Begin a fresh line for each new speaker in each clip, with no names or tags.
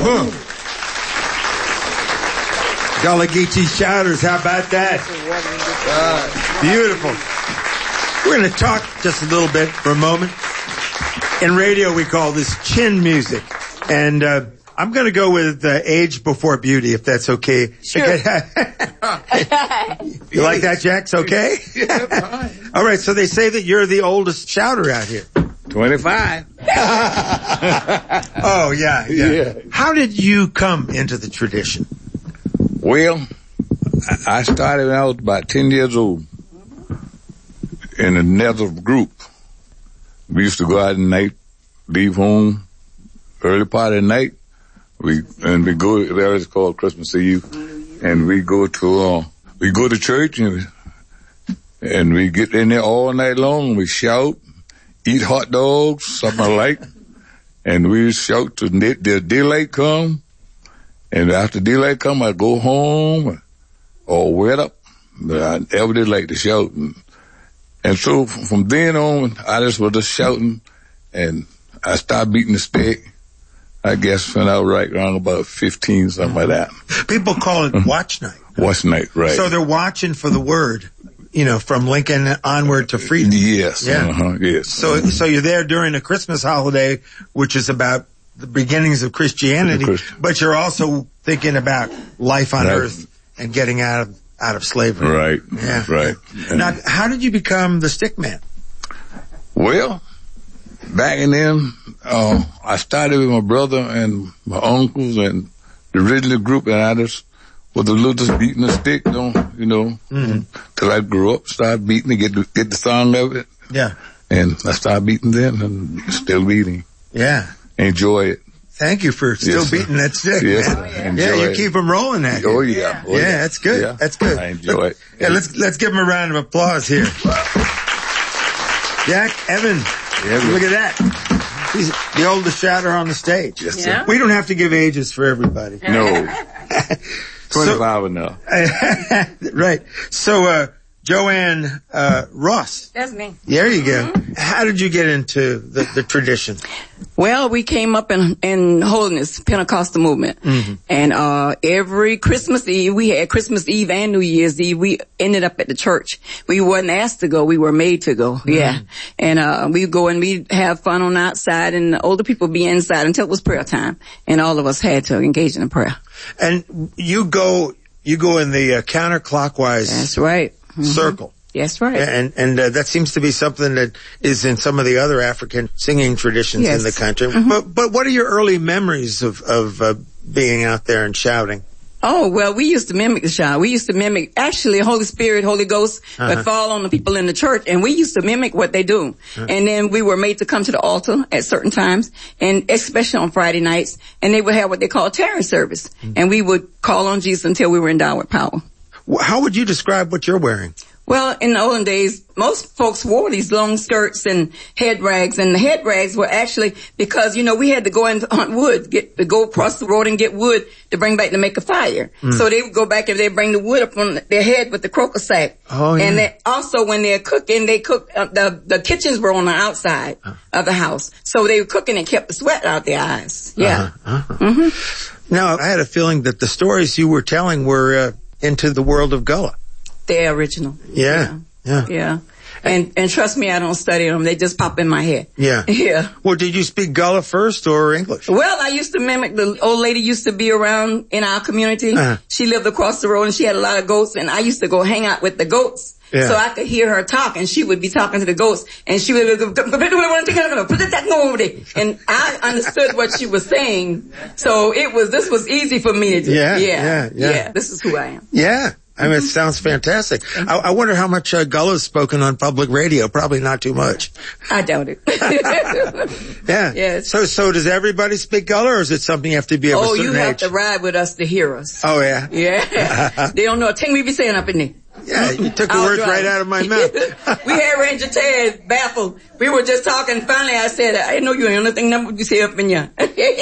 Boom. Gullah Geechee Shouters, how about that? Beautiful. We're going to talk just a little bit for a moment. In radio, we call this chin music. And I'm going to go with age before beauty, if that's okay.
Sure.
You like that, Jax? Okay? All right, so they say that you're the oldest shouter out here.
25.
Oh, yeah. How did you come into the tradition?
Well, I started when I was about 10 years old in a nether group. We used to go out at night, leave home early part of the night. We go there. It's called Christmas Eve, and we go to church and we get in there all night long. We shout, eat hot dogs, something like, and we shout till the daylight come. And after daylight come, I go home, all wet up. But I never did like to shout. And so from then on, I just was just shouting, and I started beating the stick. I guess when I was right around about 15, something like that.
People call it watch night.
Watch night, right.
So they're watching for the word, from Lincoln onward to freedom.
Yes.
Yeah.
Yes.
So you're there during the Christmas holiday, which is about the beginnings of Christianity, but you're also thinking about life on earth and getting out of slavery.
Right.
Yeah.
Right.
Now, how did you become the stick man?
Well, back in then, I started with my brother and my uncles and the original group, and I just was a little just beating the stick, till I grew up, started beating to get the song of it.
Yeah.
And I started beating then and still beating.
Yeah.
Enjoy it.
Thank you for still beating that stick.
Yes,
man. You keep them rolling at you.
Oh, yeah.
Yeah, that's good.
Yeah.
That's good.
I enjoy it.
Yeah, let's give him a round of applause here. Jack, Evan, look at that. He's the oldest shouter on the stage.
Yes, sir.
We don't have to give ages for everybody.
No. 25 enough.
Right. So, Joanne Ross.
That's me.
There you go. How did you get into the tradition?
Well, we came up in Holiness Pentecostal movement. And every Christmas Eve, we had Christmas Eve and New Year's Eve, we ended up at the church. We wasn't asked to go, we were made to go. Yeah. And we'd go and we'd have fun on the outside, and the older people be inside until it was prayer time. And all of us had to engage in prayer. And
you go in the counterclockwise.
That's right.
Circle.
That's right.
And that seems to be something that is in some of the other African singing traditions in the country. But what are your early memories of being out there and shouting?
Oh, well, we used to mimic the shout. We used to mimic, actually, Holy Spirit, Holy Ghost, would fall on the people in the church, and we used to mimic what they do. And then we were made to come to the altar at certain times, and especially on Friday nights, and they would have what they call tarry service. And we would call on Jesus until we were endowed with power.
How would you describe what you're wearing?
Well, in the olden days, most folks wore these long skirts and head rags, and the head rags were actually because, we had to go and hunt wood, go across the road and get wood to bring back to make a fire. So they would go back and they'd bring the wood up on their head with the croaker sack.
Oh, yeah.
And also when they're cooking, they cook, the kitchens were on the outside of the house. So they were cooking and kept the sweat out their eyes. Yeah.
Now, I had a feeling that the stories you were telling were into the world of Gullah.
They're original.
Yeah.
And trust me, I don't study them. They just pop in my head. Yeah.
Well, did you speak Gullah first or English?
Well, I used to mimic the old lady used to be around in our community. She lived across the road and she had a lot of goats, and I used to go hang out with the goats. So I could hear her talk, and she would be talking to the goats, and she would go, put that over there. And I understood what she was saying. So this was easy for me to do. Yeah. This is who I am.
Yeah. I mean, it sounds fantastic. I wonder how much Gullah is spoken on public radio. Probably not too much.
I doubt it.
Yeah.
Yes.
So does everybody speak Gullah, or is it something you have to be of a certain age?
Oh, you have to ride with us to hear us.
Oh, yeah?
Yeah. They don't know a thing we be saying up in there.
Yeah, you took the words right out of my mouth.
We had Ranger Ted baffled. We were just talking. Finally, I said, I know you ain't nothing number you say up in here.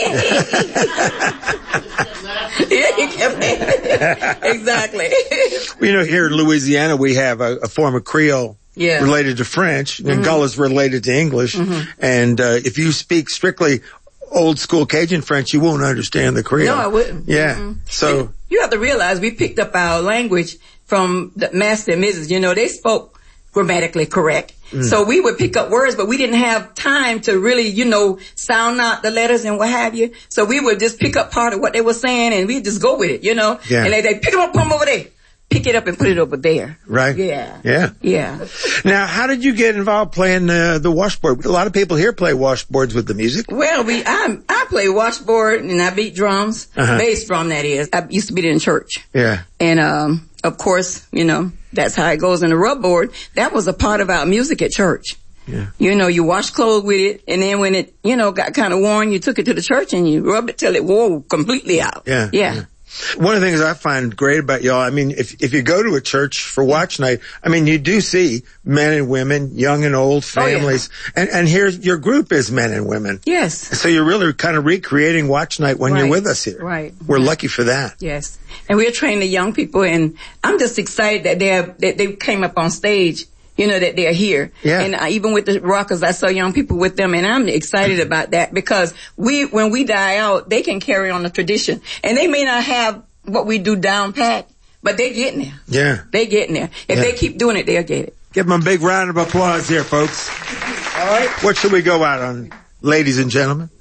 Yeah, he kept Exactly.
Here in Louisiana, we have a form of Creole related to French, and Gullah's related to English. And if you speak strictly old school Cajun French, you won't understand the Creole.
No, I wouldn't.
Yeah.
Mm-mm.
So
And you have to realize we picked up our language from the master and Mrs. You know, they spoke grammatically correct. So we would pick up words, but we didn't have time to really, you know, sound out the letters and what have you. So we would just pick up part of what they were saying and we'd just go with it, you know.
Yeah.
And they pick them up, put them over there. Pick it up and put it over there.
Right.
Yeah.
Yeah.
Yeah.
Now, how did you get involved playing the washboard? A lot of people here play washboards with the music.
Well, I play washboard and I beat drums, bass drum that is. I used to beat it in church.
Yeah.
And, of course, you know, that's how it goes in the rub board. That was a part of our music at church.
Yeah.
You know, you wash clothes with it, and then when it, you know, got kind of worn, you took it to the church and you rubbed it till it wore completely out.
Yeah.
Yeah.
One of the things I find great about y'all, I mean, if you go to a church for watch night, I mean, you do see men and women, young and old, families, and here's your group is men and women.
Yes.
So you're really kind of recreating watch night when you're with us here.
Right.
We're lucky for that.
Yes. And we're training the young people, and I'm just excited that they came up on stage. You know, that they're here.
Yeah.
And even with the rockers, I saw young people with them, and I'm excited about that because when we die out, they can carry on the tradition. And they may not have what we do down pat, but they're getting there.
Yeah.
They're getting there. If they keep doing it, they'll get it.
Give them a big round of applause here, folks. All right. What should we go out on, ladies and gentlemen?